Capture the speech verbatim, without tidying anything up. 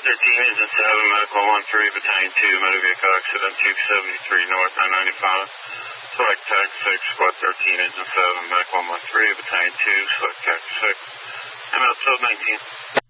thirteen, Engine seven, Medical one three, Battalion two, motor vehicle accident two seventy-three North, nine ninety-five. Select Tac six, Squad thirteen, Engine seven, Medical one one three, Battalion two, Select Tac six. I'm out, nineteen.